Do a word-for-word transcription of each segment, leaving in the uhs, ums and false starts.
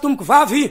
tomboko vavy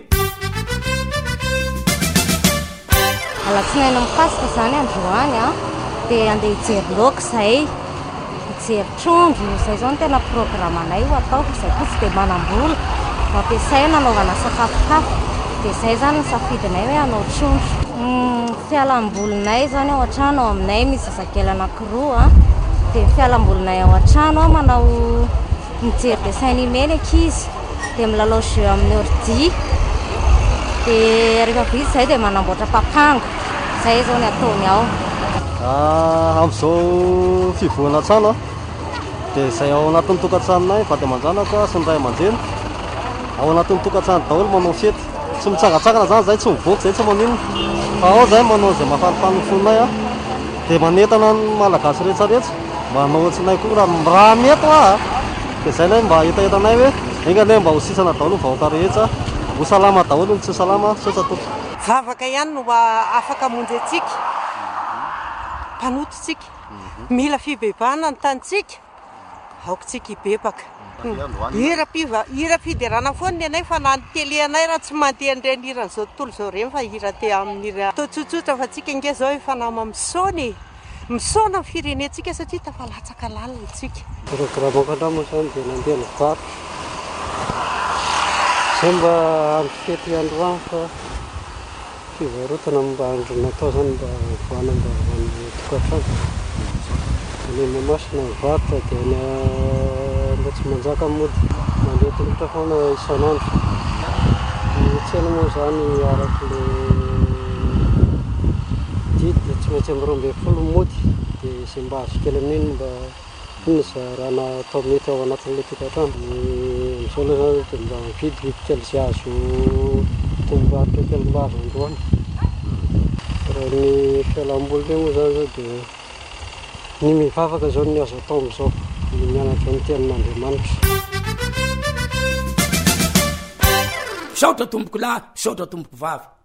alatsinaina mikasika zany androany a dia andeha hijery loka zay hijery trondro zay zao no tena programanay ho ataoko zay koa tsy dia manam-bola mampiasay nanaovana sakafokafo dia zay zany ny safidinay hoe anao trondro fialam-bolinay zany ao an-trano ao aminay misy zazakely anankiroa a dia fialam-bolinay ao an-trano a manao mijery dessin animé ny ankizy dia milalao jeu amin'ny ordi dia rehefa vita zay dia manamboatra papango zay zao ny ataony ao amin'izao fivohana trano dia izay ao anatin'ny tokantranonay vady aman-janako sy ny ray aman-dreny ao anatin'ny tokantrano daholo manao fety tsy mitsangatsangana zany zay tsy mivoaka zay tsy maninona fa ao zay manao zay mahafanifany ny fonay a dia manentana ny malagasy rehetrarehetra manao otsinay koa raha mety a dia zay lay mba hitahitanay hoe enga lay mba ho sisana daholo ny vahoaka rehetra ho salama daholo ny tsy salama sotra toka vavaka ihany no afaka monjy atsika mpanototsika mila fibebahana ny tanitsika aokotsika hibebaka hira fiderana foana ny anay fa na ny tele anay raha tsy mandeha nireny hiran'izao tontolo izao reny fa hira te amin'ny tao tsotsotra fa tsika inge zao efa nama misaony misaona ny firenentsika satria tafalatsaka lalina tsika programmako andramo zany dia nandeha ny vary zay mba amin'ny fety androany fa fivarotana mba andro natao zany mba voana mba amin'ny tokantrano any mamasina mivarotra dia ny mba tsy manjaka mody mandeha tongotra foana isan'andro ny tsena moa zany araka le didy dia tsy maintsy amin'ny roa ambin'ny folo mody dia izay mba azo kely amin'iny mba iny za raha natao mety ao anatin'ilay tokantrano amin'izao aloha zany dia mba mividy bibikely izay azo tombovarotra kely mba azo androany raha ny fialam-boly moa zany zao dia ny mivavaka zao ny azo atao amin'izao ny mianatra ny tenin'Andriamanitra misaotra tomboko lahy misaotra tomboko vavy